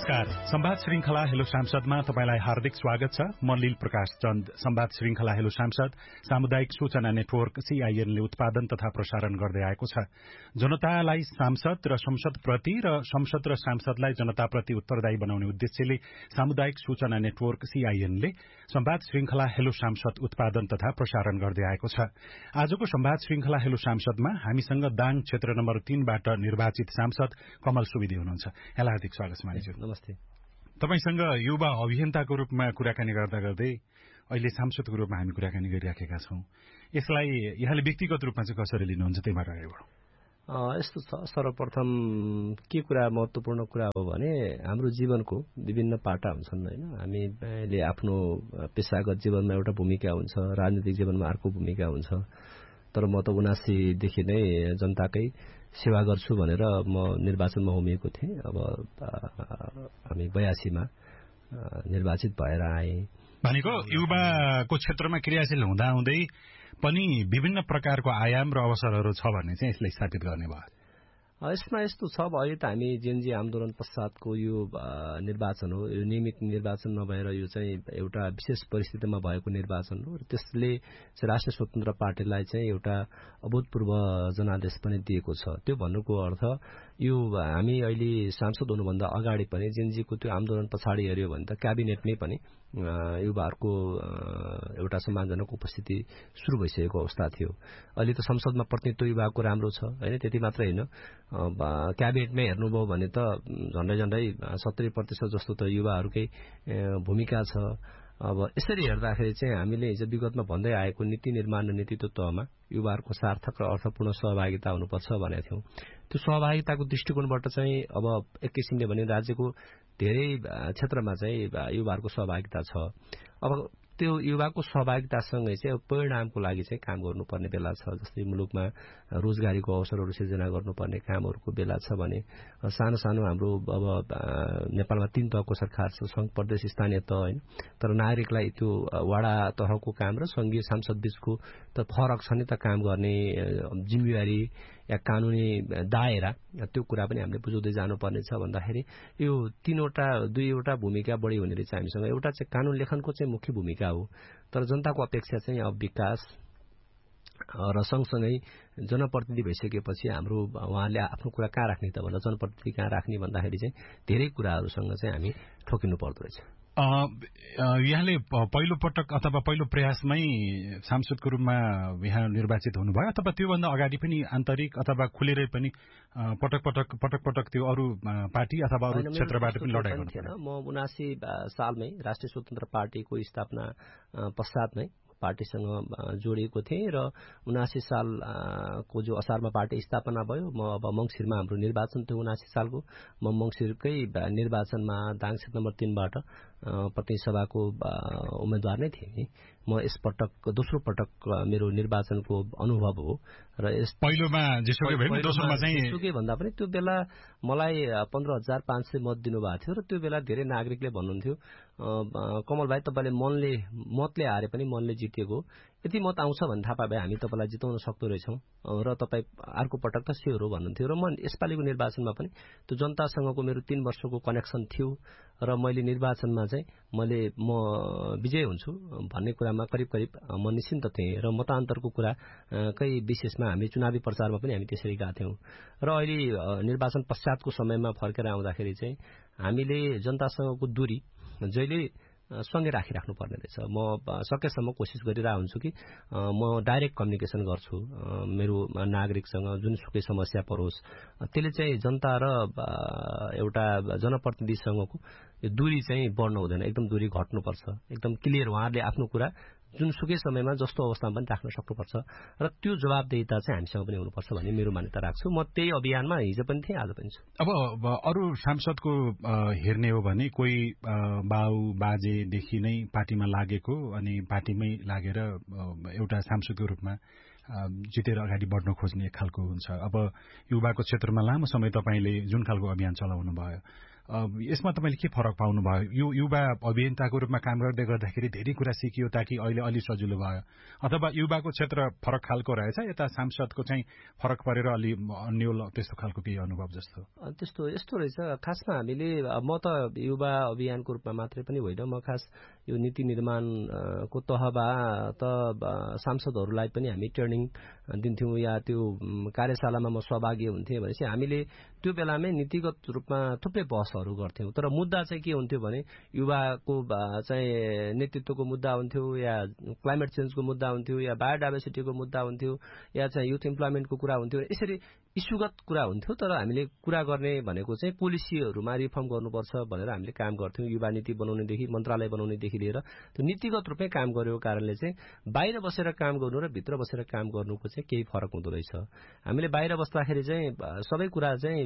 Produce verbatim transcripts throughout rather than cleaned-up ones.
नमस्कार। संवाद श्रृंखला हेलो सांसदमा तपाईलाई हार्दिक स्वागत छ। म लील प्रकाश चन्द। संवाद श्रृंखला हेलो सांसद सामुदायिक सूचना नेटवर्क सीआईएनले उत्पादन तथा प्रसारण गर्दै आएको छ। जनतालाई सांसद र संसदप्रति र संसद र सांसदलाई जनताप्रति उत्तरदायी बनाउने उद्देश्यले सामुदायिक सूचना नेटवर्क सीआईएनले संवाद श्रृंखला हेलो सांसद उत्पादन तथा प्रसारण गर्दै आएको छ। आजको संवाद श्रृंखला हेलो सांसदमा हामीसँग दाङ क्षेत्र नम्बर तीनबाट निर्वाचित सांसद कमल सुवेदी हुनुहुन्छ। यहाँलाई हार्दिक स्वागत छ। नमस्ते। तपाईसँग युवा अभियन्ताको रूपमा कुराकानी गर्दा गर्दै अहिले सांसदको रूपमा हामी कुराकानी गरिराखेका छौं। यसलाई यहाँले व्यक्तिगत रूपमा चाहिँ कसरी लिनुहुन्छ त्यहीबाट अगाडि बढौं। यस्तो छ, सर्वप्रथम के कुरा महत्वपूर्ण कुरा हो भने हाम्रो जीवनको विभिन्न पाटा हुन्छन् हैन। हामीले आफ्नो पेशागत जीवनमा एउटा भूमिका हुन्छ, राजनीतिक जीवनमा अर्को भूमिका हुन्छ। तर म त उनासी देखि नै जनताकै सेवा गर्छु भनेर म निर्वाचनमा उभिएको थिएँ। अब हामी बयासी मा निर्वाचित भएर आए। भनेको युवाको क्षेत्रमा क्रियाशील हुँदा हुँदै पनि विभिन्न प्रकारको आयाम र अवसरहरू छ भन्ने चाहिँ यसले स्थापित गर्ने भयो। यसमा यस्तो छ, अब अहिले त हामी जेनजी आन्दोलन पश्चातको यो निर्वाचन हो। यो नियमित निर्वाचन नभएर यो चाहिँ एउटा विशेष परिस्थितिमा भएको निर्वाचन हो र त्यसले राष्ट्रिय स्वतन्त्र पार्टीलाई चाहिँ एउटा अभूतपूर्व जनादेश पनि दिएको छ। त्यो भन्नुको अर्थ यो हामी अहिले सांसद हुनुभन्दा अगाडि पनि जेनजीको त्यो आन्दोलन पछाडि हेर्यो भने त क्याबिनेटमै पनि युवाहरूको एउटा सम्मानजनक उपस्थिति सुरु भइसकेको अवस्था थियो। अहिले त संसदमा प्रतिनिधित्व युवाको राम्रो छ हैन। त्यति मात्रै होइन, क्याबिनेटमै हेर्नुभयो भने त झन्डै झन्डै सत्तरी प्रतिशत जस्तो त युवाहरूकै भूमिका छ। अब यसरी हेर्दाखेरि चाहिँ हामीले हिजो विगतमा भन्दै आएको नीति निर्माण र नेतृत्व तहमा युवाहरूको सार्थक र अर्थपूर्ण सहभागिता हुनुपर्छ भनेका थियौं। त्यो सहभागिताको दृष्टिकोणबाट चाहिँ अब एक किसिमले भने राज्यको धेरै क्षेत्रमा चाहिँ युवाहरूको सहभागिता छ। अब त्यो युवाको सहभागितासँगै चाहिँ परिणामको लागि चाहिँ काम गर्नुपर्ने बेला छ। जस्तै मुलुकमा रोजगारीको अवसरहरू सिर्जना गर्नुपर्ने कामहरूको बेला छ भने सानो सानो हाम्रो अब नेपालमा तीन तहको सरकार छ, संघ प्रदेश स्थानीय तह हैन। तर नागरिकलाई त्यो वडा तहको काम र संघीय सांसद बीचको त फरक छ नि त। काम गर्ने जिम्मेवारी या कानूनी दायरा त्यो कुरा पनि हामीले बुझाउँदै जानुपर्ने छ भन्दाखेरि यो तीनवटा दुईवटा भूमिका बढी हुने रहेछ हामीसँग। एउटा चाहिँ कानून लेखनको चाहिँ मुख्य भूमिका हो, तर जनताको अपेक्षा चाहिँ अब विकास र सँगसँगै जनप्रतिनिधि भइसकेपछि हाम्रो उहाँले आफ्नो कुरा कहाँ राख्ने त भन्दा जनप्रतिनिधि कहाँ राख्ने भन्दाखेरि चाहिँ धेरै कुराहरूसँग चाहिँ हामी ठोकिनु पर्दो रहेछ। यहाँले पहिलो पटक अथवा पहिलो प्रयासमै सांसदको रूपमा यहाँ निर्वाचित हुनुभयो अथवा त्योभन्दा अगाडि पनि आन्तरिक अथवा खुलेरै पनि पटक पटक पटक पटक त्यो अरू पार्टी अथवा अरू क्षेत्रबाट पनि लडाइँ गर्नु? म उनासी सालमै राष्ट्रिय स्वतन्त्र पार्टीको स्थापना पश्चात नै पार्टीसँग जोडिएको थिएँ र उनासी सालको जो असारमा पार्टी स्थापना भयो, म अब मंसिरमा हाम्रो निर्वाचन थियो उनासी सालको। म मंसिरकै निर्वाचनमा दाङ क्षेत्र नम्बर तीनबाट प्रतिनिधि सभाको उम्मेद्वार नै थिएँ। म यस पटक दोस्रो पटक मेरो निर्वाचनको अनुभव हो र यस पहिलोमा जेसुकै भए दोस्रोमा चाहिँ जेसुकै भन्दा पनि त्यो बेला मलाई पन्ध्र हजार पाँच सय मत दिनुभएको थियो र त्यो बेला धेरै नागरिकले भन्नुहुन्थ्यो कमल भाइ तपाईले मनले मतले हारे पनि मनले जितेको, यति मत आउँछ भन्ने थाहा पाए हामी तपाईलाई जिताउन सक्दो रहेछौं र तपाई अर्को पटक त स्योर हो भन्नुहुन्थ्यो। र म यसपालिको निर्वाचनमा पनि त्यो जनतासँगको मेरो तीन वर्षको कनेक्सन थियो र मैले निर्वाचनमा चाहिँ मैले म विजय हुन्छु भन्ने कुरामा करिब करिब म निश्चिन्त थिएँ र मतान्तरको कुरा कै विशेषमा हामी चुनावी प्रचारमा पनि हामी त्यसरी गएको थियौं। र अहिले निर्वाचन पश्चातको समयमा फर्केर आउँदाखेरि चाहिँ हामीले जनतासँगको दूरी जहिले सँगै राखिराख्नु पर्ने रहेछ। म सकेसम्म कोसिस गरिरहेको हुन्छु कि म डाइरेक्ट कम्युनिकेसन गर्छु मेरो नागरिकसँग, जुनसुकै समस्या परोस् त्यसले चाहिँ जनता र एउटा जनप्रतिनिधिसँगको दूरी चाहिँ बढ्न हुँदैन, एकदम दूरी घट्नुपर्छ। एकदम क्लियर उहाँहरूले आफ्नो कुरा जुनसुकै समयमा जस्तो अवस्थामा पनि राख्न सक्नुपर्छ र त्यो जवाबदेहिता चाहिँ हामीसँग पनि हुनुपर्छ भन्ने मेरो मान्यता राख्छु। म त्यही अभियानमा हिजो पनि थिएँ, आज पनि छु। अब अरू सांसदको हेर्ने हो भने कोही बाउ बाजेदेखि नै पार्टीमा लागेको अनि पार्टीमै लागेर एउटा सांसदको रूपमा जितेर अगाडि बढ्न खोज्ने एक खालको हुन्छ। अब युवाको क्षेत्रमा लामो समय तपाईले जुन खालको अभियान चलाउनु भयो यसमा तपाईँले के फरक पाउनुभयो? यो युवा अभियन्ताको रूपमा काम गर्दै गर्दाखेरि धेरै कुरा सिकियो ताकि अहिले अलि सजिलो भयो, अथवा युवाको क्षेत्र फरक खालको रहेछ, यता सांसदको चाहिँ फरक परेर अलि अन्यल त्यस्तो खालको केही अनुभव जस्तो? त्यस्तो यस्तो रहेछ। खासमा हामीले म त युवा अभियानको रूपमा मात्रै पनि होइन, म खास यो नीति निर्माणको तहमा त सांसदहरूलाई पनि हामी ट्रेनिङ दिन्थ्यौँ या त्यो कार्यशालामा म सहभागी हुन्थेँ भनेपछि हामीले त्यो बेलामै नीतिगत रूपमा थुप्रै बहसहरू गर्थ्यौँ। तर मुद्दा चाहिँ के हुन्थ्यो भने युवाको चाहिँ नेतृत्वको मुद्दा हुन्थ्यो, या क्लाइमेट चेन्जको मुद्दा हुन्थ्यो, या बायोडाइभर्सिटीको मुद्दा हुन्थ्यो, या चाहिँ युथ इम्प्लोइमेन्टको कुरा हुन्थ्यो। यसरी इस्युगत कुरा हुन्थ्यो। तर हामीले कुरा गर्ने भनेको चाहिँ पोलिसीहरूमा रिफर्म गर्नुपर्छ भनेर हामीले काम गर्थ्यौँ। युवा नीति बनाउनेदेखि मन्त्रालय बनाउनेदेखि लिएर त्यो नीतिगत रूपमै काम गरेको कारणले चाहिँ बाहिर बसेर काम गर्नु र भित्र बसेर काम गर्नुको चाहिँ केही फरक हुँदो रहेछ। हामीले बाहिर बस्दाखेरि चाहिँ सबै कुरा चाहिँ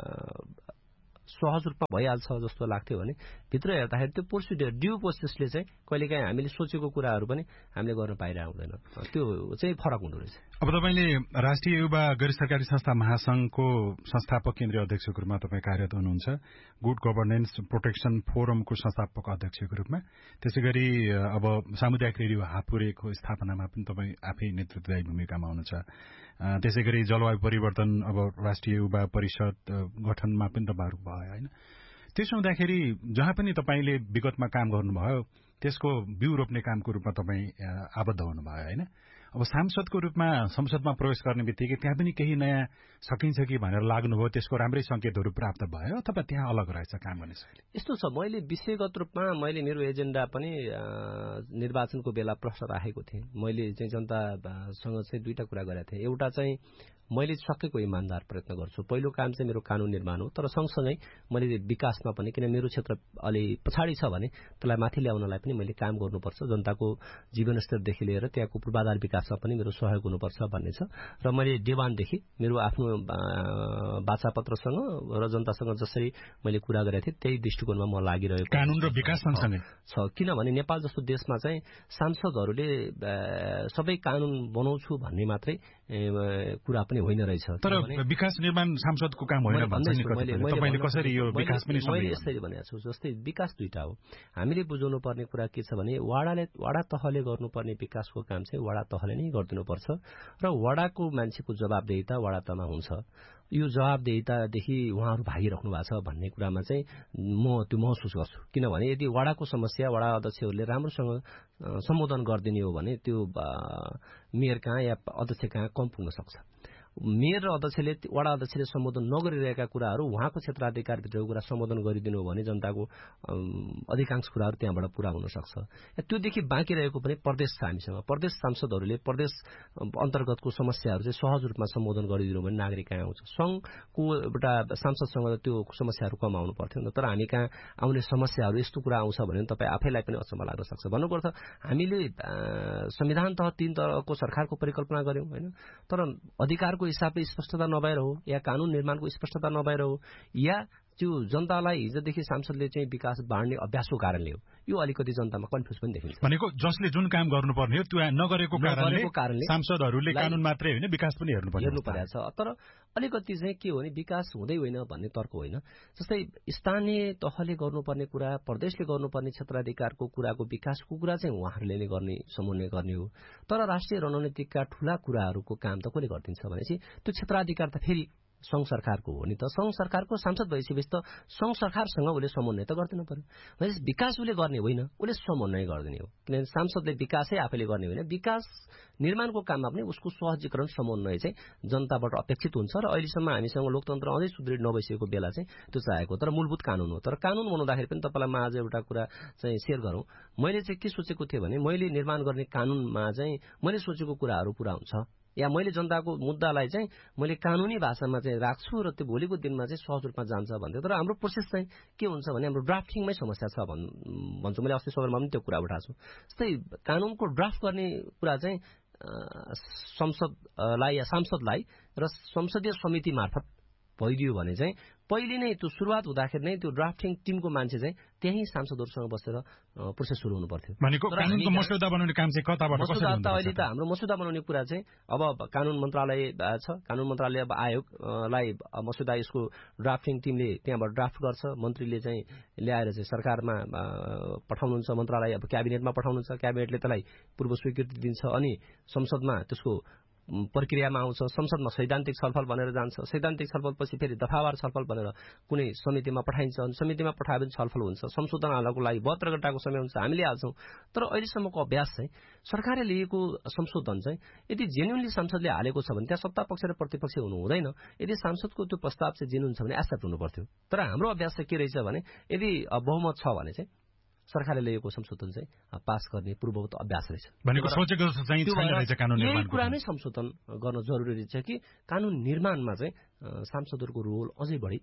सहज रूपमा भइहाल्छ जस्तो लाग्थ्यो भने भित्र हेर्दाखेरि त्यो प्रोसिडियर ड्यू प्रोसेसले चाहिँ कहिलेकाहीँ हामीले सोचेको कुराहरू पनि हामीले गर्न पाइरहेको हुँदैन। त्यो चाहिँ फरक हुँदो रहेछ। अब तपाईँले राष्ट्रिय युवा गैर सरकारी संस्था महासंघको संस्थापक केन्द्रीय अध्यक्षको रूपमा तपाईँ कार्यरत हुनुहुन्छ, गुड गभर्नेन्स प्रोटेक्सन फोरमको संस्थापक अध्यक्षको रूपमा, त्यसै गरी अब सामुदायिक रेडियो हापुरेको स्थापनामा पनि तपाईँ आफै नेतृत्वदायी भूमिकामा हुनुहुन्छ। त्यसै गरी जलवायु परिवर्तन अब राष्ट्रिय युवा परिषद गठनमा पनि तपाईँहरू भयो होइन? त्यसो हुँदाखेरि जहाँ पनि तपाईँले विगतमा काम गर्नुभयो त्यसको बिउ रोप्ने कामको रूपमा तपाईँ आबद्ध हुनुभयो होइन? अब सांसदको रूपमा संसदमा प्रवेश गर्ने बित्तिकै त्यहाँ पनि केही नयाँ सकिन्छ कि भनेर लाग्नुभयो, त्यसको राम्रै संकेतहरू प्राप्त भयो अथवा त्यहाँ अलग रहेछ काम गर्ने शैली? यस्तो छ, मैले विषयगत रूपमा मैले मेरो एजेन्डा पनि निर्वाचनको बेला प्रश्न राखेको थिएँ। मैले चाहिँ जनतासँग चाहिँ दुईटा कुरा गरेको थिएँ। एउटा चाहिँ मैले सकेको इमान्दार प्रयत्न गर्छु। पहिलो काम चाहिँ मेरो कानून निर्माण हो, तर सँगसँगै मैले विकासमा पनि, किन मेरो क्षेत्र अलि पछाडि छ भने त्यसलाई माथि ल्याउनलाई पनि मैले काम गर्नुपर्छ। जनताको जीवनस्तरदेखि लिएर त्यहाँको पूर्वाधार विकासमा पनि मेरो सहयोग हुनुपर्छ भन्ने छ। र मैले देवानदेखि मेरो आफ्नो वाचापत्रसँग र जनतासँग जसरी मैले कुरा गरेको थिएँ त्यही दृष्टिकोणमा म लागिरहेको कानून र विकास सँगसँगै छ। किनभने नेपाल जस्तो देशमा चाहिँ सांसदहरूले सबै कानून बनाउँछु भन्ने मात्रै कुरा पनि होइन रहेछ। तर विकास निर्माण सांसदको काम होइन भन्छ नि कतिपयले। तपाईले कसरी यो विकास पनि सम्झिनु? मैले यसरी भनेको छु, जस्तै विकास दुईटा हो। हामीले बुझाउनु पर्ने कुरा के छ भने वडाले वडा तहले गर्नुपर्ने विकासको काम चाहिँ वडा तहले नै गरिदिनुपर्छ र वडाको मान्छेको जवाबदेहिता वडा तहमा हुन्छ। यो जवाबदेहितादेखि उहाँहरू भागिराख्नु भएको छ भन्ने कुरामा चाहिँ म त्यो महसुस गर्छु। किनभने यदि वडाको समस्या वडा अध्यक्षहरूले राम्रोसँग सम्बोधन गरिदिने हो भने त्यो मेयर कहाँ या अध्यक्ष कहाँ कम पुग्न सक्छ। मेयर र अध्यक्षले वडा अध्यक्षले सम्बोधन नगरिरहेका कुराहरू उहाँको क्षेत्राधिकारभित्रको कुरा सम्बोधन गरिदिनु हो भने जनताको अधिकांश कुराहरू त्यहाँबाट पूरा हुन सक्छ। त्योदेखि बाँकी रहेको पनि प्रदेश छ हामीसँग। प्रदेश सांसदहरूले प्रदेश अन्तर्गतको समस्याहरू चाहिँ सहज रूपमा सम्बोधन गरिदिनु भने नागरिक कहाँ आउँछ। सङ्घको एउटा सांसदसँग त्यो समस्याहरू कम आउनु पर्थ्यो। तर हामी कहाँ आउने समस्याहरू यस्तो कुरा आउँछ भने तपाईँ आफैलाई पनि अचम्म लाग्न सक्छ। भन्नुपर्छ हामीले संविधान तह तीन तहको सरकारको परिकल्पना गर्यौं होइन, तर अधिकारको हिसाबले स्पष्टता नभएर हो या कानून निर्माणको स्पष्टता नभएर हो या त्यो जनतालाई हिजोदेखि सांसदले चाहिँ विकास बाँड्ने अभ्यासको कारणले हो। यो अलिकति जनतामा कन्फ्युज पनि देखिन्छ। भनेको जसले जुन काम गर्नुपर्ने हो त्यो नगरेको कारणले सांसदहरूले कानून मात्रै होइन विकास पनि हेर्नु पर्छ हेर्नु परेको छ। तर अलिकति चाहिँ के हो भने विकास हुँदै होइन भन्ने तर्क होइन। जस्तै स्थानीय तहले गर्नुपर्ने कुरा, प्रदेशले गर्नुपर्ने क्षेत्राधिकारको कुराको विकासको कुरा चाहिँ उहाँहरूले नै गर्ने समूहले गर्ने हो। तर राष्ट्रिय रणनीतिका ठूला कुराहरूको काम त कसले गरिदिन्छ भनेपछि त्यो क्षेत्राधिकार त फेरि संघ सरकारको हो नि त। संघ सरकारको सांसद भइसकेपछि त संघ सरकारसँग उसले समन्वय त गर्दिनु पर्यो। भनेपछि विकास उसले गर्ने होइन, उसले समन्वय गरिदिने हो। किनभने सांसदले विकासै आफैले गर्ने होइन, विकास निर्माणको काममा पनि उसको सहजीकरण समन्वय चाहिँ जनताबाट अपेक्षित हुन्छ। र अहिलेसम्म हामीसँग लोकतन्त्र अझै सुदृढ नभइसकेको बेला चाहिँ त्यो चाहेको। तर मूलभूत कानून हो। तर कानून बनाउँदाखेरि पनि तपाईँलाई म आज एउटा कुरा चाहिँ सेयर गरौँ। मैले चाहिँ के सोचेको थिएँ भने मैले निर्माण गर्ने कानूनमा चाहिँ मैले सोचेको कुराहरू पूरा हुन्छ या मैले जनताको मुद्दालाई चाहिँ मैले कानूनी भाषामा चाहिँ राख्छु र त्यो भोलिको दिनमा चाहिँ सहज रूपमा जान्छ भन्थ्यो। तर हाम्रो प्रोसेस चाहिँ के हुन्छ भने हाम्रो ड्राफ्टिङमै समस्या छ भन् भन्छु। मैले अस्ति सदनमा पनि त्यो कुरा उठाएको छु। जस्तै कानूनको ड्राफ्ट गर्ने कुरा चाहिँ संसदलाई या सांसदलाई र संसदीय समिति मार्फत भइदियो भने चाहिँ पहिले नै त्यो सुरुवात हुँदाखेरि नै त्यो ड्राफ्टिङ टिमको मान्छे चाहिँ त्यही सांसदहरूसँग बसेर प्रोसेस सुरु हुनु पर्थ्यो। भनेको कानुनको मस्यौदा बनाउने काम चाहिँ कताबाट कसरी हुन्छ? अहिले त हाम्रो मस्यौदा बनाउने कुरा चाहिँ अब कानुन मन्त्रालय छ, कानुन मन्त्रालय अब आयोगलाई मस्यौदा यसको ड्राफ्टिङ टिमले त्यहाँबाट ड्राफ्ट गर्छ, मन्त्रीले चाहिँ ल्याएर चाहिँ सरकारमा पठाउनुहुन्छ, मन्त्रालय अब क्याबिनेटमा पठाउनुहुन्छ, क्याबिनेटले त्यसलाई पूर्व स्वीकृति दिन्छ, अनि संसदमा त्यसको प्रक्रियामा आउँछ, संसदमा सैद्धान्तिक छलफल भनेर जान्छ, सैद्धान्तिक छलफलपछि फेरि दफावार छलफल भनेर कुनै समितिमा पठाइन्छ, अनि समितिमा पठाए पनि छलफल हुन्छ, संशोधन हाल्नको लागि बहत्तर घण्टाको समय हुन्छ, हामीले हाल्छौँ। तर अहिलेसम्मको अभ्यास चाहिँ सरकारले लिएको संशोधन चाहिँ यदि जेन्युनली संसदले हालेको छ भने त्यहाँ सत्ता पक्ष र प्रतिपक्ष हुनु हुँदैन। यदि सांसदको त्यो प्रस्ताव चाहिँ जेन्युन छ भने एक्सेप्ट हुनु पर्थ्यो। तर हाम्रो अभ्यास चाहिँ के रहेछ भने यदि बहुमत छ भने चाहिँ सरकारले ल्याएको संशोधन चाहिँ पास गर्ने पूर्ववत अभ्यास रहेछ। भनेको सोचेको चाहिँ छैन रहेछ कानुन निर्माण। यही कुरा नै संशोधन गर्न जरुरी रहेछ कि कानुन निर्माणमा चाहिँ सांसदहरूको रोल अझै बढी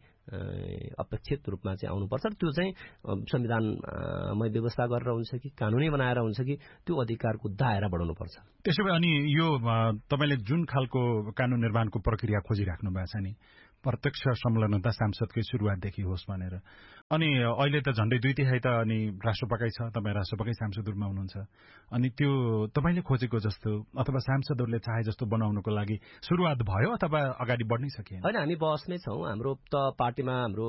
अपेक्षित रूपमा चाहिँ आउनुपर्छ। त्यो चाहिँ संविधानमै व्यवस्था गरेर हुन्छ कि कानुनै बनाएर हुन्छ कि त्यो अधिकारको दायरा बढाउनुपर्छ। त्यसो भए अनि यो तपाईले जुन खालको कानुन निर्माणको प्रक्रिया खोजिराख्नु भएको छ नि, प्रत्यक्ष संलग्नता सांसदकै सुरुवातदेखि होस् भनेर, अनि अहिले त झन्डै दुई तिहाई त अनि राष्ट्रपति छ, तपाईँ राष्ट्रपति सांसद रूपमा हुनुहुन्छ, अनि त्यो तपाईँले खोजेको जस्तो अथवा सांसदहरूले चाहे जस्तो बनाउनको लागि सुरुवात भयो अथवा अगाडि बढ्नै सकिएन? होइन, हामी बहसमै छौँ। हाम्रो त पार्टीमा हाम्रो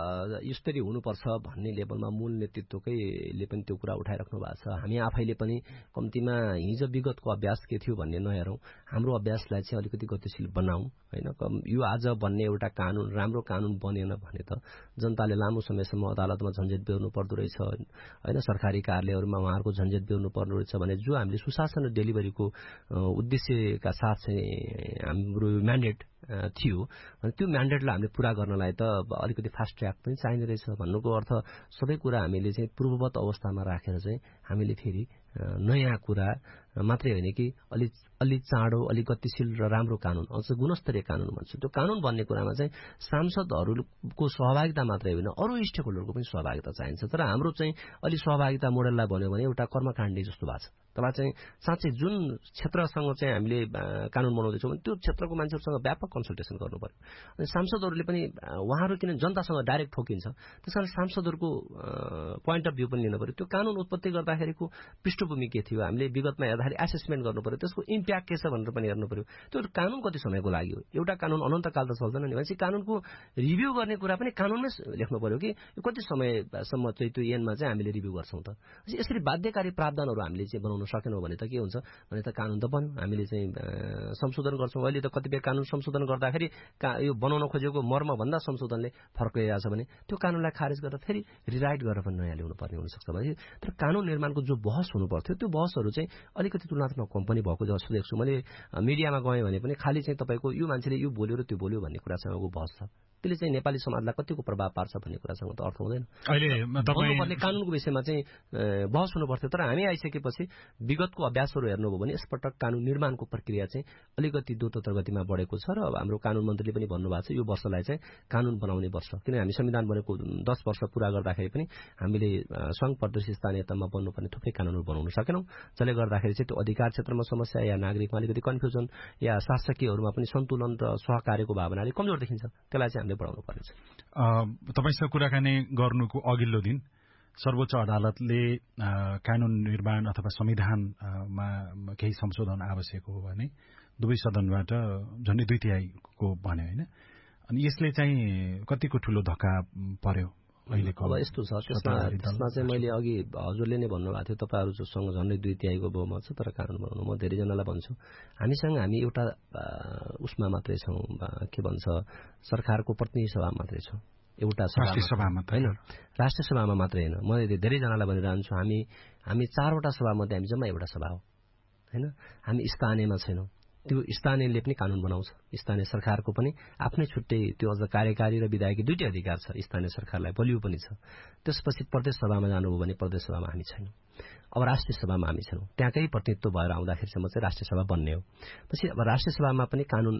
यसरी हुनुपर्छ भन्ने लेभलमा मूल नेतृत्वकैले पनि त्यो कुरा उठाइराख्नु भएको छ। हामी आफैले पनि कम्तीमा हिजो विगतको अभ्यास के थियो भन्ने नहेरौँ, हाम्रो अभ्यासलाई चाहिँ अलिकति गतिशील बनाऊ होइन। यो आज बन्ने एउटा कानुन राम्रो कानुन बनेन भने त जनताले लामो समयसम्म अदालतमा झन्झट बेहोर्नु पर्दो रहेछ होइन, सरकारी कार्यालयहरूमा उहाँहरूको झन्झट बेहोर्नु पर्दो रहेछ भने जो हामीले सुशासन र डेलिभरीको उद्देश्यका साथ चाहिँ हाम्रो म्यान्डेट थियो भने त्यो म्यान्डेटलाई हामीले पूरा गर्नलाई त अलिकति फास्ट ट्र्याक पनि चाहिने रहेछ। भन्नुको अर्थ सबै कुरा हामीले चाहिँ पूर्ववत अवस्थामा राखेर चाहिँ हामीले फेरि नयाँ कुरा मात्रै होइन कि अलिक अलिक चाँडो अलिक गतिशील र राम्रो कानुन, अझ गुणस्तरीय कानुन भन्छ। त्यो कानुन बन्ने कुरामा चाहिँ सांसदहरूको सहभागिता मात्रै होइन, अरू स्टेक होल्डरको पनि सहभागिता चाहिन्छ। तर हाम्रो चाहिँ अलि सहभागिता मोडललाई भन्यो भने एउटा कर्मकाण्डी जस्तो भएको छ। त्यसलाई चाहिँ साँच्चै जुन क्षेत्रसँग चाहिँ हामीले कानुन बनाउँदैछौँ भने त्यो क्षेत्रको मान्छेहरूसँग व्यापक कन्सल्टेसन गर्नु पर्यो। अनि सांसदहरूले पनि उहाँहरू किन जनतासँग डाइरेक्ट ठोकिन्छ, त्यस कारण सांसदहरूको पोइन्ट अफ भ्यू पनि लिनु पर्यो। त्यो कानुन उत्पत्ति गर्दाखेरिको पृष्ठभूमि के थियो, हामीले विगतमा हेर्दाखेरि एसेसमेन्ट गर्नु पर्यो, त्यसको इम्प्याक्ट के छ भनेर पनि हेर्नु पर्यो। त्यो कानुन कति समयको लागि हो? एउटा कानुन अनन्तकाल त चल्दैन नि। भनेपछि कानुनको रिभ्यू गर्ने कुरा पनि कानुनमै लेख्नु पर्यो कि यो कति समयसम्म चाहिँ त्यो एनमा चाहिँ हामीले रिभ्यू गर्छौँ त। यसरी बाध्यकारी प्रावधानहरू हामीले चाहिँ बनाउन सकेनौँ भने त के हुन्छ भने त कानुन त बन्यो, हामीले चाहिँ संशोधन गर्छौँ। अहिले त कतिपय कानुन संशोधन गर्दाखेरि यो बनाउन खोजेको मर्मभन्दा संशोधनले फरक ल्याइरहेछ भने त्यो कानुनलाई खारेज गरेर फेरि रिराइट गरेर पनि नयाँ ल्याउनु पर्ने हुनसक्छ। भने तर कानुन निर्माणको जो बहस हुनु पर्थ्यो त्यो बहसहरू चाहिँ अलिकति तुलनात्मक कम पनि भएको जस्तो देख्छु। मैले मिडियामा गएँ भने पनि खालि चाहिँ तपाईँको यो मान्छेले यो बोल्यो र त्यो बोल्यो भन्ने कुरासँगको बहस छ। त्यसले चाहिँ नेपाली समाजलाई कतिको प्रभाव पार्छ भन्ने कुरासँग त अर्थ हुँदैन। अहिले कानुनको विषयमा चाहिँ बहस हुनु पर्थ्यो। तर हामी आइसकेपछि विगतको अभ्यासहरू हेर्नुभयो भने यसपटक कानुन निर्माणको प्रक्रिया चाहिँ अलिकति द्रुततर गतिमा बढेको छ। र हाम्रो कानुन मन्त्रीले पनि भन्नुभएको छ यो वर्षलाई चाहिँ कानुन बनाउने वर्ष, किन हामी संविधान बनेको दस वर्ष पूरा गर्दाखेरि पनि हामीले सङ्घ प्रदेश स्थानीय तहमा बन्नुपर्ने थुप्रै कानुनहरू बनाउन सकेनौँ, जसले गर्दाखेरि चाहिँ त्यो अधिकार क्षेत्रमा समस्या या नागरिकमा अलिकति कन्फ्युजन या शासकीयहरूमा पनि सन्तुलन र सहकार्यको भावना अलिक कमजोर देखिन्छ। त्यसलाई चाहिँ हामीले बढाउनु पर्नेछ। तपाईसँग कुराकानी गर्नुको अघिल्लो दिन सर्वोच्च अदालतले कानुन निर्माण अथवा संविधानमा केही संशोधन आवश्यक हो भने दुवै सदनबाट झन्डै दुई तिहाईको भन्यो होइन। अनि यसले चाहिँ कतिको ठुलो धक्का पर्यो अहिलेको? अब यस्तो छ, त्यसमा त्यसमा चाहिँ मैले अघि हजुरले नै भन्नुभएको थियो तपाईँहरूसँग झन्डै दुई तिहाईको बहुमत छ तर कानुन बनाउनु। म धेरैजनालाई भन्छु हामीसँग हामी एउटा उसमा मात्रै छौँ, के भन्छ सरकारको प्रतिनिधि सभा मात्रै छौँ, एउटा सभामा होइन, राष्ट्रिय सभामा मात्रै होइन। म धेरैजनालाई भनिरहन्छु हामी हामी चारवटा सभामध्ये हामी जम्मा एउटा सभा हो होइन। हामी स्थानीयमा छैनौँ, त्यो स्थानीयले पनि कानुन बनाउँछ, स्थानीय सरकारको पनि आफ्नै छुट्टै त्यो अझ कार्यकारी र विधायकी दुईटै अधिकार छ, स्थानीय सरकारलाई बलियो पनि छ। त्यसपछि प्रदेश सभामा जानुभयो भने प्रदेश सभामा हामी छैनौँ, अब राष्ट्रिय सभामा हामी छैनौँ। त्यहाँकै प्रतिनिधित्व भएर आउँदाखेरिसम्म चाहिँ राष्ट्रिय सभा बन्ने हो। पछि अब राष्ट्रिय सभामा पनि कानुन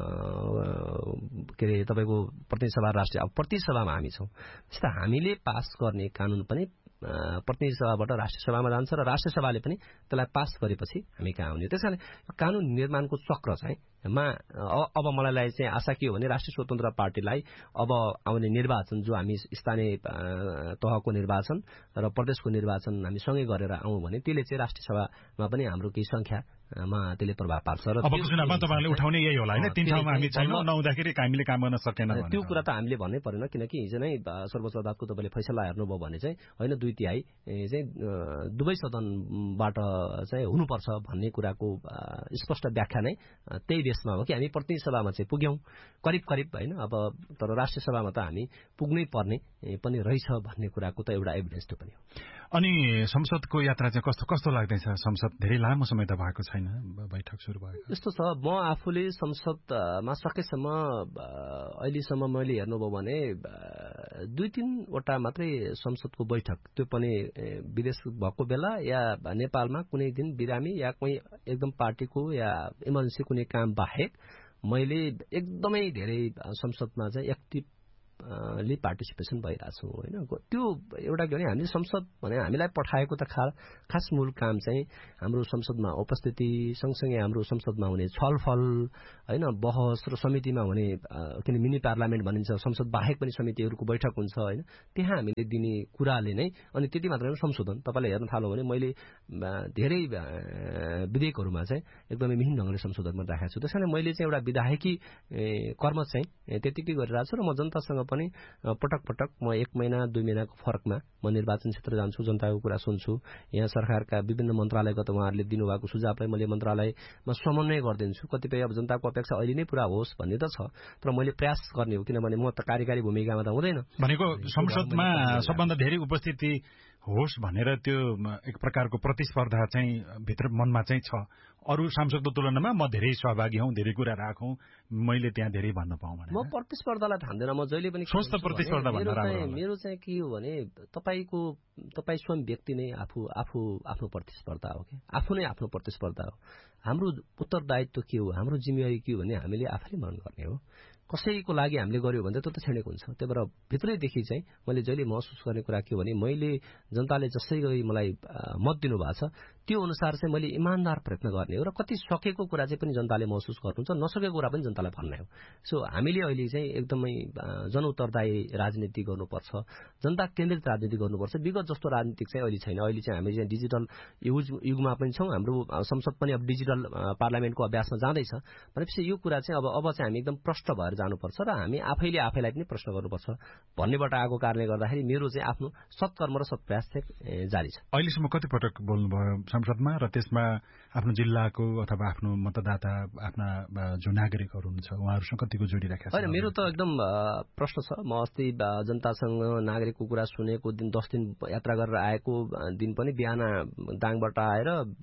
के अरे तपाईँको प्रतिनिधि सभा राष्ट्रिय, अब प्रतिनिधि सभामा हामी छौँ। त्यस्तो हामीले पास गर्ने कानुन पनि प्रतिनिधि सभाबाट राष्ट्रिय सभामा जान्छ र राष्ट्रिय सभाले पनि त्यसलाई पास गरेपछि हामी कहाँ आउने। त्यस कारण कानुन निर्माणको चक्र चाहिँ मा अब मलाई चाहिँ आशा के हो भने राष्ट्रिय स्वतन्त्र पार्टीलाई अब आउने निर्वाचन जो हामी स्थानीय तहको निर्वाचन र प्रदेशको निर्वाचन हामी सँगै गरेर आउँ भने त्यसले चाहिँ राष्ट्रिय सभामा पनि हाम्रो केही संख्यामा त्यसले प्रभाव पार्छ र अबको चुनावमा तपाईहरुले उठाउने यही होला हैन? तीन ठाउँमा हामी छैनौं, नहुँदाखेरि हामीले काम गर्न सकेन भने त्यो कुरा त हामीले भन्नै परेन, किनकि हिजो नै सर्वोच्च अदालतको तपाईले फैसला हेर्नुभयो भने चाहिँ हैन दुई तिहाई चाहिँ दुवै सदनबाट चाहिँ हुनुपर्छ भन्ने कुराको स्पष्ट व्याख्या नै त्यही देशमा हो कि हामी प्रतिनिधि सभामा चाहिँ पुग्यौं करिब करिब हैन। अब तर राष्ट्रिय सभामा त हामी पुग्नै पर्ने पनि रहेछ भन्ने कुराको त एउटा एभिडेन्स त्यो पनि हो। अनि संसदको यात्रा चाहिँ कस्तो कस्तो लाग्दैछ? संसद धेरै लामो समय त भएको छैन, बैठक सुरु भएको। यस्तो छ, म आफूले संसदमा सकेसम्म अहिलेसम्म मैले हेर्नुभयो भने दुई तीनवटा मात्रै संसदको बैठक, त्यो पनि विदेश भएको बेला या नेपालमा कुनै दिन बिरामी या कुनै एकदम पार्टीको या इमर्जेन्सी कुनै काम बाहेक मैले एकदमै धेरै संसदमा चाहिँ एक्टिभ ले पार्टिसिपेसन भइरहेको छु हैन। त्यो एउटा के भने हामीले संसद भने हामीलाई पठाएको त खास मूल काम चाहिँ हाम्रो संसदमा उपस्थिति सँगसँगै हाम्रो संसदमा हुने छलफल हैन, बहस र समितिमा हुने, किन मिनी पार्लियामेन्ट भनिन्छ, संसद बाहेक पनि समितिहरूको बैठक हुन्छ हैन, त्यहाँ हामीले दिने कुराले नै। अनि त्यति मात्र होइन, संशोधन तपाईले हेर्न थाल्नु भने मैले धेरै विधेयकहरुमा चाहिँ एकदमै मिहिन ढंगले संशोधनमा राखेको छु। त्यसैले मैले चाहिँ एउटा विधायकी कर्म चाहिँ त्यतिकै गरिरहेको छु र म जनतासँग पनि पटक पटक म एक महिना दुई महिनाको फरकमा म निर्वाचन क्षेत्र जान्छु, जनताको कुरा सुन्छु। यहाँ सरकारका विभिन्न मन्त्रालयगत उहाँहरूले दिनुभएको सुझावलाई मैले मन्त्रालयमा समन्वय गरिदिन्छु। कतिपय अब जनताको अपेक्षा अहिले नै पूरा होस् भन्ने त छ, तर मैले प्रयास गर्ने हो, किनभने म त कार्यकारी भूमिकामा त हुँदैन। भनेको संसदमा सबभन्दा धेरै उपस्थिति होस् भनेर त्यो एक प्रकारको प्रतिस्पर्धा चाहिँ भित्र मनमा चाहिँ छ। अरू सांसदको तुलनामा म धेरै सहभागी हौं, धेरै कुरा राखौं, मैले त्यहाँ धेरै भन्न पाऊँ भने म प्रतिस्पर्धालाई ठान्दैन। म जहिले पनि स्वस्थ प्रतिस्पर्धा भन्न राम्रो हो। मेरो चाहिँ के हो भने तपाईको तपाई स्वयं व्यक्ति नै आफू आफू आफ्नो प्रतिस्पर्धा हो के, आफू नै आफ्नो प्रतिस्पर्धा हो। हाम्रो उत्तरदायित्व के हो, हाम्रो जिम्मेवारी के हो भने हामीले आफैले मन गर्ने हो। कसैको लागि हामीले गर्यो भने त्यो त छेडेको हुन्छ। त्यही भएर भित्रैदेखि चाहिँ मैले जहिले महसुस गर्ने कुरा के हो भने मैले जनताले जसै गरी मलाई मत दिनुभएको छ त्यो अनुसार चाहिँ मैले इमानदार प्रयत्न गर्ने हो र कति सकेको कुरा चाहिँ पनि जनताले महसुस गर्नुहुन्छ, नसकेको कुरा पनि जनतालाई भन्ने हो। सो हामीले अहिले चाहिँ एकदमै जनउत्तरदायी राजनीति गर्नुपर्छ, जनता केन्द्रित राजनीति गर्नुपर्छ। विगत जस्तो राजनीतिक चाहिँ अहिले छैन। अहिले चाहिँ हामी चाहिँ डिजिटल युज युगमा पनि छौं। हाम्रो संसद पनि अब डिजिटल पार्लियामेन्टको अभ्यासमा जाँदैछ भनेपछि यो कुरा चाहिँ अब अब चाहिँ हामी एकदम प्रष्ट भएर जानुपर्छ र हामी आफैले आफैलाई पनि प्रश्न गर्नुपर्छ भन्नेबाट आएको कारणले गर्दाखेरि मेरो चाहिँ आफ्नो सत्कर्म र सत्प्रयास चाहिँ जारी छ। अहिलेसम्म कति पटक बोल्नुभयो संसदमा र त्यसमा आफ्नो जिल्लाको अथवा आफ्नो मतदाता आफ्ना जो नागरिकहरू हुनुहुन्छ उहाँहरूसँग कतिको जोडिराखेको छ? हैन, मेरो त एकदम प्रश्न छ। म अस्ति जनतासँग नागरिकको कुरा सुनेको दिन दस दिन यात्रा गरेर आएको दिन पनि बिहान दाङबाट आएर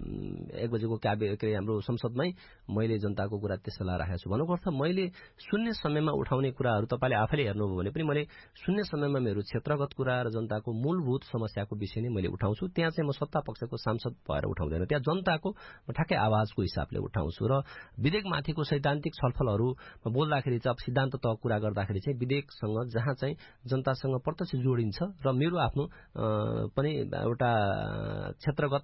एक बजेको क्याबिनेट के हाम्रो संसदमै मैले जनताको कुरा त्यसै ला राखेको छु। भन्नुको अर्थ मैले शून्य समयमा उठाउने कुराहरू तपाईले आफैले हेर्नुभयो भने पनि मैले शून्य समयमा मेरो क्षेत्रगत कुरा र जनताको मूलभूत समस्याको विषय नै मैले उठाउँछु। त्यहाँ चाहिँ म सत्ता पक्षको सांसद भएर उठाउँदैन, त्यहाँ जनताको ठ्याक्कै आवाजको हिसाबले उठाउँछु। र विधेयकमाथिको सैद्धान्तिक छलफलहरू बोल्दाखेरि चाहिँ अब सिद्धान्त तह कुरा गर्दाखेरि चाहिँ विधेयकसँग जहाँ चाहिँ जनतासँग प्रत्यक्ष जोडिन्छ र मेरो आफ्नो पनि एउटा क्षेत्रगत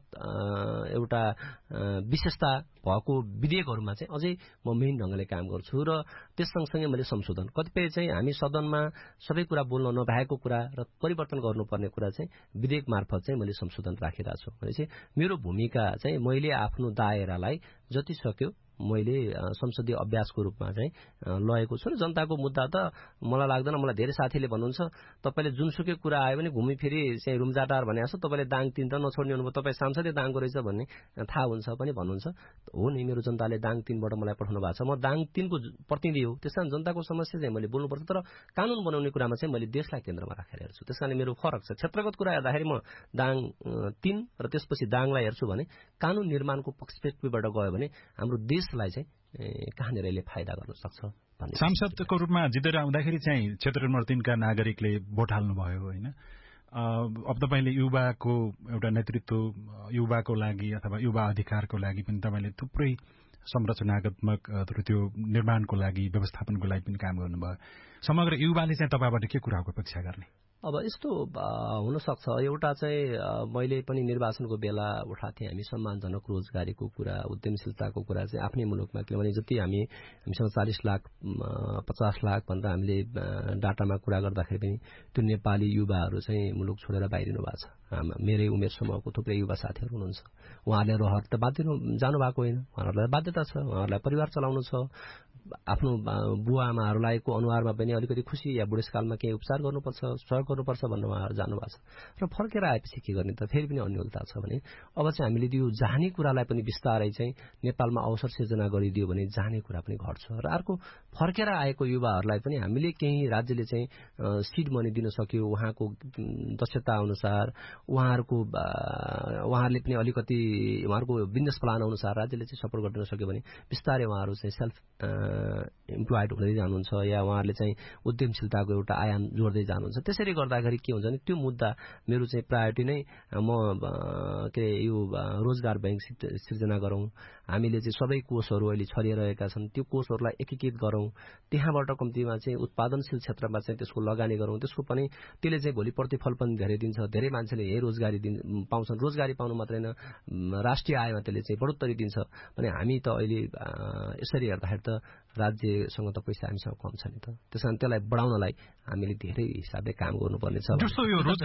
एउटा विशेषता भएको विधेयकहरूमा चाहिँ अझै म मेन ढंगले काम गर्छु। र त्यस सँगसँगै मैले संशोधन कतिपय चाहिँ हामी सदनमा सबै कुरा बोल्न नभएको कुरा र परिवर्तन गर्नुपर्ने कुरा चाहिँ विधेयक मार्फत चाहिँ मैले संशोधन राखिरहेको छु। भनेपछि मेरो भूमिका चाहिँ मैले आफ्नो दायरालाई जति सक्यो मैले संसदीय अभ्यासको रूपमा चाहिँ लगेको छु। र जनताको मुद्दा त मलाई लाग्दैन, मलाई धेरै साथीले भन्नुहुन्छ तपाईले जुनसुकै कुरा आयो भने घुमी फेरि चाहिँ रुमजाटार भने जस्तो तपाईले दाङ तीन त नछोड्ने हुनुभयो, तपाई सांसदै दाङको रहेछ भन्ने थाहा हुन्छ पनि भन्नुहुन्छ। हो नि, मेरो जनताले दाङ तीनबाट मलाई पठाउनु भएको छ, म दाङ तीनको प्रतिनिधि हो। त्यसकारण जनताको समस्या चाहिँ मैले बोल्नुपर्छ। तर कानून बनाउने कुरामा चाहिँ मैले देशलाई केन्द्रमा राखेर हेर्छु। त्यसकारण मेरो फरक छ। क्षेत्रगत कुरा हेर्दाखेरि म दाङ तीन र त्यसपछि दाङलाई हेर्छु भने कानून निर्माणको पर्सपेक्टिभबाट गयो भने हाम्रो देशलाई चाहिँ कहाँनिर यसले फाइदा गर्न सक्छ भन्ने। सांसदको रूपमा जितेर आउँदाखेरि चाहिँ क्षेत्र नम्बर तीनका नागरिकले भोट हाल्नुभयो होइन? अब तपाईले युवाको एउटा नेतृत्व, युवाको लागि अथवा युवा अधिकारको लागि पनि तपाईले थुप्रै संरचनात्मक त्यो निर्माणको लागि व्यवस्थापनको लागि पनि काम गर्नुभयो। समग्र युवाले चाहिँ तपाईँबाट के कुराको अपेक्षा गर्ने? अब यस्तो हुनसक्छ, एउटा चाहिँ मैले पनि निर्वाचनको बेला उठाएको थिएँ, हामी सम्मानजनक रोजगारीको कुरा, उद्यमशीलताको कुरा चाहिँ आफ्नै मुलुकमा, किनभने जति हामी हामीसँग चालिस लाख पचास लाख भनेर हामीले डाटामा कुरा गर्दाखेरि पनि त्यो नेपाली युवाहरू चाहिँ मुलुक छोडेर बाहिरिनु भएको छ। मेरै उमेर समूहको थुप्रै युवा साथीहरू हुनुहुन्छ, उहाँहरूले रहर त बाध्य जानुभएको होइन, उहाँहरूलाई बाध्यता छ, उहाँहरूलाई परिवार चलाउनु छ, आफ्नो बुवा आमाहरूको अनुहारमा पनि अलिकति खुसी या बुढेसकालमा केही उपचार गर्नुपर्छ, सहयोग गर्नुपर्छ भनेर उहाँहरू जानुभएको छ। र फर्केर आएपछि के गर्ने त, फेरि पनि अन्यलता छ भने अब चाहिँ हामीले त्यो जाने कुरालाई पनि बिस्तारै चाहिँ नेपालमा अवसर सिर्जना गरिदियो भने जाने कुरा पनि घट्छ। र अर्को, फर्केर आएको युवाहरूलाई पनि हामीले केही राज्यले चाहिँ सिड मनी दिन सक्यो, उहाँको दक्षता अनुसार, उहाँहरूको उहाँहरूले पनि अलिकति उहाँहरूको बिजनेस प्लान अनुसार राज्यले चाहिँ सपोर्ट गरिदिन सक्यो भने बिस्तारै उहाँहरू चाहिँ सेल्फ इम्प्लोइड हुँदै जानुहुन्छ या उहाँहरूले चाहिँ उद्यमशीलताको एउटा आयाम जोड्दै जानुहुन्छ। त्यसरी गर्दाखेरि के हुन्छ भने त्यो मुद्दा मेरो चाहिँ प्रायोरिटी नै म के यो रोजगार बैंक सिर्जना गरौँ, हामीले चाहिँ सबै कोषहरू अहिले छरिरहेका छन्, त्यो कोषहरूलाई एकीकृत गरौँ, त्यहाँबाट कम्तीमा चाहिँ उत्पादनशील क्षेत्रमा चाहिँ त्यसको लगानी गरौँ, त्यसको पनि त्यसले चाहिँ भोलि प्रतिफल पनि धेरै दिन्छ, धेरै मान्छेले यही रोजगारी दिन पाउँछन्, रोजगारी पाउनु मात्रै न राष्ट्रिय आयमा त्यसले चाहिँ बढोत्तरी दिन्छ भने हामी त अहिले यसरी हेर्दाखेरि त राज्यसँग त पैसा हामीसँग कम छ नि त, त्यस कारण त्यसलाई बढाउनलाई हामीले धेरै हिसाबले काम गर्नुपर्ने छ।